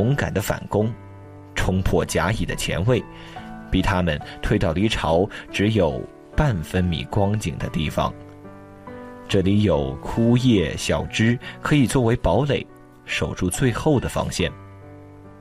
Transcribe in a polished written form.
勇敢的反攻，冲破甲乙的前卫，逼他们退到离巢只有半分米光景的地方。这里有枯叶小枝可以作为堡垒，守住最后的防线。